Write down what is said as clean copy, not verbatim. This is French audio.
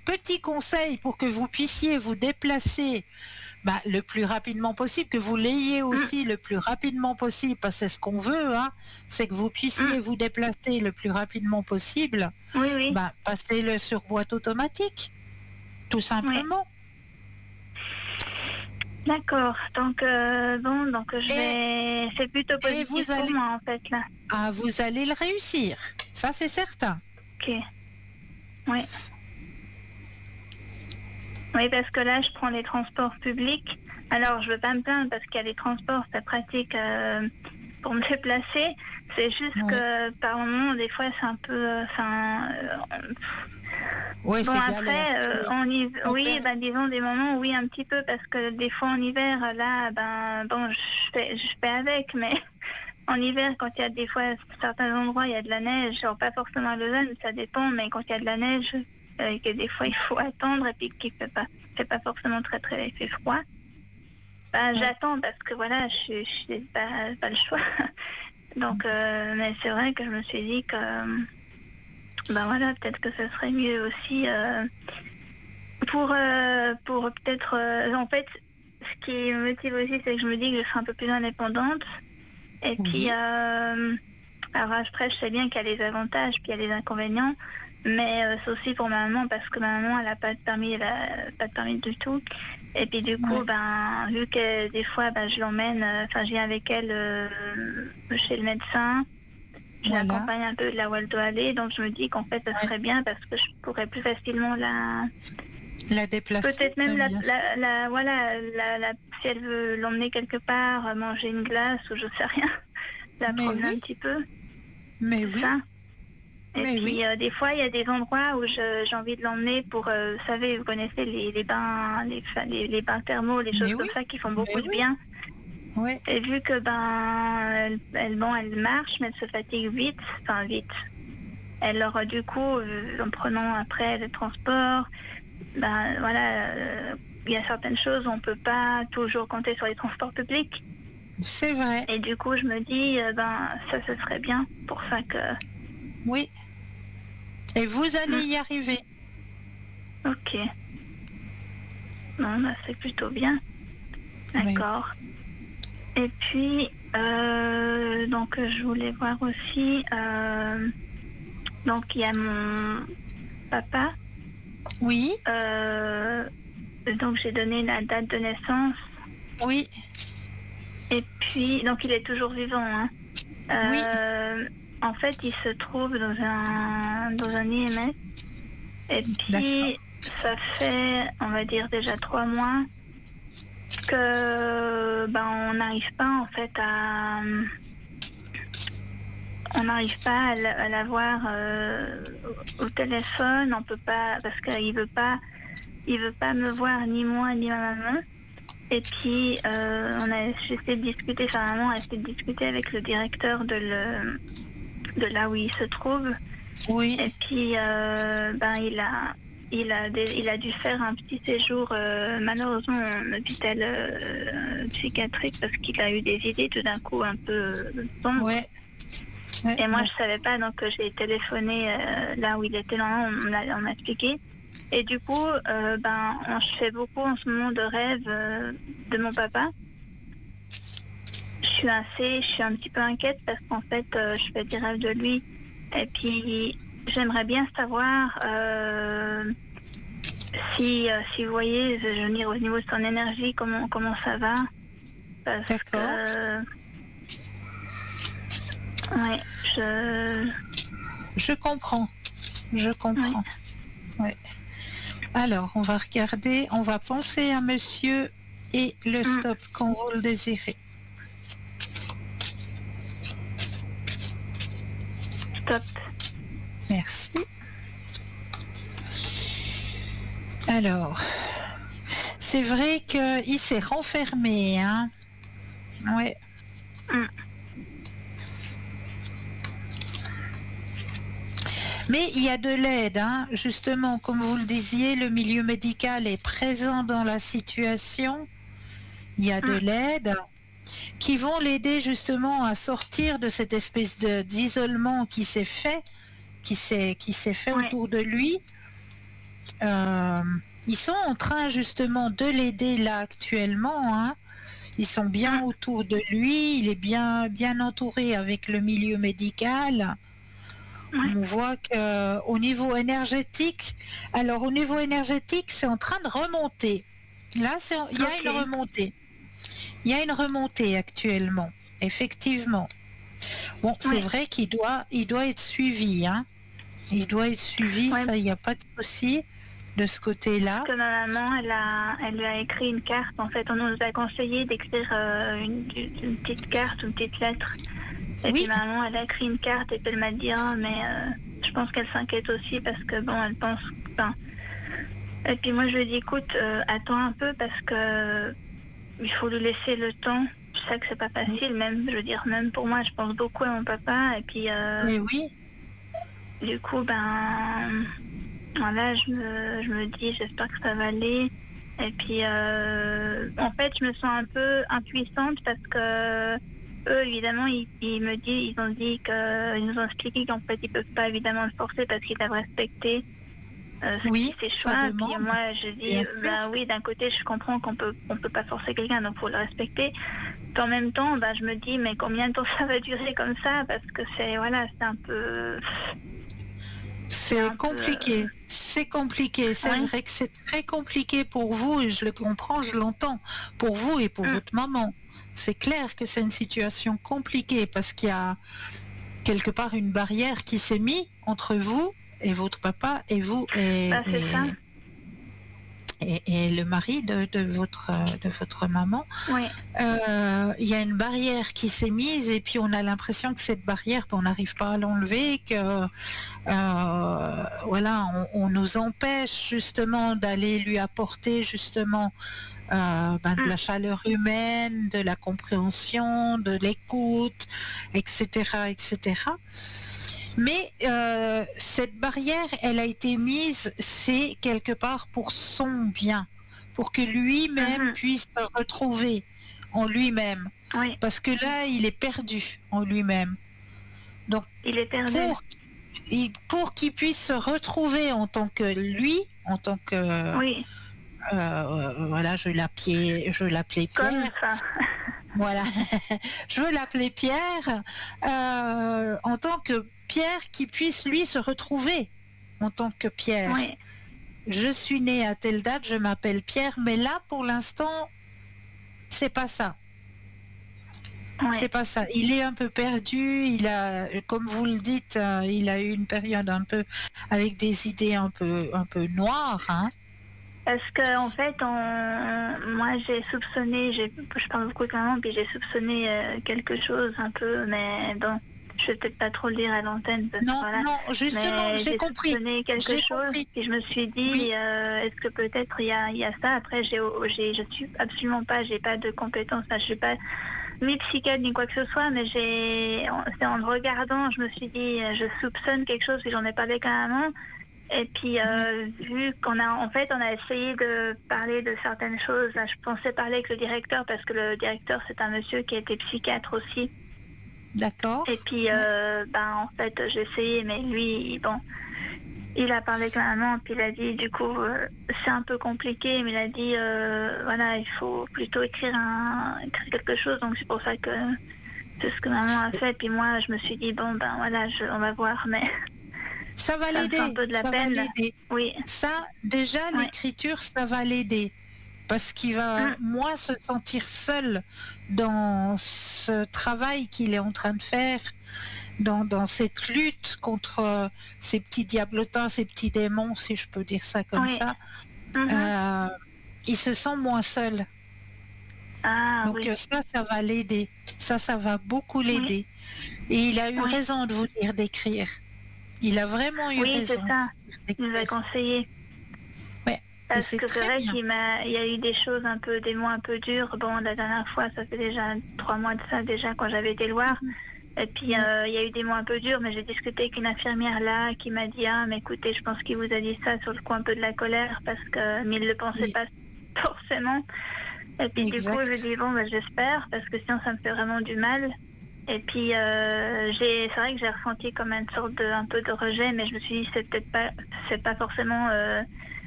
petit conseil pour que vous puissiez vous déplacer le plus rapidement possible, que vous l'ayez aussi le plus rapidement possible, parce que c'est ce qu'on veut, hein, c'est que vous puissiez vous déplacer le plus rapidement possible. Oui. Passez-le sur boîte automatique, tout simplement. Oui. D'accord, donc je vais... C'est plutôt positif pour moi en fait là. Ah, vous allez le réussir, ça c'est certain. Ok, oui. Oui, parce que là je prends les transports publics. Alors je veux pas me plaindre parce qu'il y a des transports, c'est pratique pour me déplacer. C'est juste que par moment, des fois c'est un peu... Oui, bon, c'est après, disons des moments, oui, un petit peu, parce que des fois en hiver, là, je fais avec, mais en hiver, quand il y a des fois, certains endroits, il y a de la neige, genre pas forcément à Lausanne, ça dépend, mais quand il y a de la neige, que des fois il faut attendre, et puis qu'il fait pas forcément il fait froid, j'attends, parce que voilà, je n'ai pas le choix. Donc, mais c'est vrai que je me suis dit que... voilà, peut-être que ce serait mieux aussi pour peut-être... en fait, ce qui me motive aussi, c'est que je me dis que je serai un peu plus indépendante. Et puis, alors après, je sais bien qu'il y a les avantages, puis il y a les inconvénients, mais c'est aussi pour ma maman, parce que ma maman, elle n'a pas de permis, pas de permis du tout. Et puis du coup, vu que des fois, je l'emmène, je viens avec elle chez le médecin. Je l'accompagne un peu là où elle doit aller, donc je me dis qu'en fait, ça serait bien parce que je pourrais plus facilement la déplacer. Peut-être même si elle veut l'emmener quelque part, manger une glace ou je sais rien, la promener un petit peu. Mais oui. Ça. Et puis des fois, il y a des endroits où j'ai envie de l'emmener pour, vous savez, vous connaissez les bains, les bains thermaux, les choses comme ça qui font beaucoup de bien. Ouais. Et vu que elle marche, mais elle se fatigue vite. Alors du coup, en prenant après le transport, il y a certaines choses où on peut pas toujours compter sur les transports publics. C'est vrai. Et du coup, je me dis, ça ce serait bien pour ça que... Oui. Et vous allez y arriver. Ok. Non, c'est plutôt bien. D'accord. Oui. Et puis, donc je voulais voir aussi, donc il y a mon papa. Oui. Donc j'ai donné la date de naissance. Oui. Et puis, donc il est toujours vivant. Hein. Oui. En fait, il se trouve dans un IMS. Et puis, ça fait, on va dire déjà 3 mois que on n'arrive pas en fait on n'arrive pas à l'avoir au téléphone. On peut pas parce qu'il veut pas me voir, ni moi ni ma maman. Et puis j'ai essayé de discuter, sa maman a essayé de discuter avec le directeur de là où il se trouve. Oui. Et puis il a dû faire un petit séjour malheureusement en hôpital psychiatrique parce qu'il a eu des idées tout d'un coup un peu sombres. Ouais. Et moi je savais pas, donc j'ai téléphoné là où il était, on m'a expliqué. Et du coup, je fais beaucoup en ce moment de rêves de mon papa. Je suis un petit peu inquiète parce qu'en fait, je fais des rêves de lui. Et puis, j'aimerais bien savoir si vous voyez, au niveau de son énergie, comment ça va. Parce que... Oui, je comprends. Je comprends. Oui. Alors, on va regarder, on va penser à monsieur et le stop quand vous le désirez. Stop. Merci. Alors, c'est vrai qu'il s'est renfermé, hein. Ouais. Mais il y a de l'aide, hein. Justement, comme vous le disiez, le milieu médical est présent dans la situation. Il y a de l'aide qui vont l'aider justement à sortir de cette espèce d'isolement qui s'est fait, autour de lui. Euh, Ils sont en train justement de l'aider là actuellement, hein. Ils sont bien autour de lui, il est bien entouré avec le milieu médical. Ouais. On voit qu'au niveau énergétique, alors au niveau énergétique, c'est en train de remonter. Là, il y a une Ok. remontée. Il y a une remontée actuellement, effectivement. Bon, c'est Ouais. vrai il doit être suivi, hein. Il doit être suivi, Ouais. ça, il n'y a pas de souci de ce côté-là. Que ma maman, elle lui a écrit une carte. En fait, on nous a conseillé d'écrire une petite carte, une petite lettre. Et puis Oui, ma maman, elle a écrit une carte et puis elle m'a dit, ah, mais je pense qu'elle s'inquiète aussi parce que bon, elle pense. Enfin, et puis moi, je lui ai dit, écoute, attends un peu parce que il faut lui laisser le temps. Je sais que c'est pas facile, même, je veux dire, même pour moi, je pense beaucoup à mon papa. Et puis, mais oui, du coup, ben, voilà, je me dis, j'espère que ça va aller. Et puis, en fait, je me sens un peu impuissante parce que eux, évidemment, ils ont dit ils nous ont expliqué qu'en fait, ils peuvent pas évidemment le forcer parce qu'ils doivent respecter oui, ses ça choix. Puis demande, moi, je dis, bien sûr. bah oui, d'un côté, je comprends on peut pas forcer quelqu'un, donc faut le respecter. Puis en même temps, bah, je me dis, mais combien de temps ça va durer comme ça? Parce que voilà, c'est C'est un peu, compliqué, c'est compliqué. C'est oui. vrai que c'est très compliqué pour vous et je le comprends, je l'entends. Pour vous et pour Mm. votre maman. C'est clair que c'est une situation compliquée parce qu'il y a quelque part une barrière qui s'est mise entre vous et votre papa et vous Bah, c'est ça. et le mari de votre maman. Oui. Il y a une barrière qui s'est mise et puis on a l'impression que cette barrière, on n'arrive pas à l'enlever, que voilà, on nous empêche justement d'aller lui apporter justement de Mm. la chaleur humaine, de la compréhension, de l'écoute, etc., etc. Mais cette barrière, elle a été mise, c'est quelque part pour son bien, pour que lui-même Mhm. puisse se retrouver en lui-même. Oui. Parce que là, il est perdu en lui-même. Donc, Il est perdu. pour, pour qu'il puisse se retrouver en tant que lui, en tant que, Oui. voilà, je l'appelais Comme Pierre, ça. voilà, je veux l'appeler Pierre, en tant que Pierre qui puisse lui se retrouver en tant que Pierre. Oui. Je suis né à telle date, je m'appelle Pierre, mais là pour l'instant, c'est pas ça. C'est Oui. pas ça. Il est un peu perdu. Comme vous le dites, il a eu une période un peu avec des idées un peu noires, hein. Parce que en fait, moi j'ai soupçonné, je parle beaucoup de maman, puis j'ai soupçonné quelque chose un peu, mais bon, je vais peut-être pas trop le dire à l'antenne, parce que Non, voilà. non, justement, Mais j'ai j'ai compris. soupçonné quelque J'ai chose, compris. puis je me suis Oui, dit, est-ce que peut-être il y a ça. Après, je suis absolument pas, j'ai pas de compétences, je suis pas ni psychiatre ni quoi que ce soit, mais c'est en le regardant, je me suis dit, je soupçonne quelque chose, puis j'en ai parlé quand même. Et puis, vu on a essayé de parler de certaines choses. Là, je pensais parler avec le directeur parce que le directeur, c'est un monsieur qui a été psychiatre aussi. Et d'accord. puis, Ouais. en fait, j'ai essayé, mais lui, bon, il a parlé avec la maman, puis il a dit, du coup, c'est un peu compliqué, mais il a dit, voilà, il faut plutôt écrire quelque chose. Donc, c'est pour ça que c'est ce que maman a fait. Puis moi, je me suis dit, bon, ben voilà, on va voir, mais Ça va ça me fait un l'aider, peu de la ça va peine. l'aider. Oui, Ça, déjà, oui. l'écriture, ça va l'aider. Parce qu'il va Mm. moins se sentir seul dans ce travail qu'il est en train de faire, dans cette lutte contre ces petits diablotins, ces petits démons, si je peux dire ça comme Oui. ça. Mhm. Euh, il se sent moins seul. Ah Donc oui, ça va l'aider. Ça va beaucoup oui, l'aider. Et il a eu oui, raison de vous dire d'écrire. Il a vraiment eu oui, c'est raison de ça. vous dire Il nous a d'écrire. conseillé. Ouais. Et Parce c'est que c'est très vrai bien. il y a eu des choses des mois un peu durs. Bon, la dernière fois, ça fait déjà 3 mois de ça, déjà, quand j'avais été le voir. Et puis, Ouais. il y a eu des mois un peu durs, mais j'ai discuté avec une infirmière là qui m'a dit, ah, mais écoutez, je pense qu'il vous a dit ça sur le coup un peu de la colère, mais il ne le pensait Oui, pas forcément. Et puis, du coup, je lui exact. dis, bon, bah, j'espère, parce que sinon, ça me fait vraiment du mal. Et puis c'est vrai que j'ai ressenti comme une sorte un peu de rejet, mais je me suis dit c'est pas forcément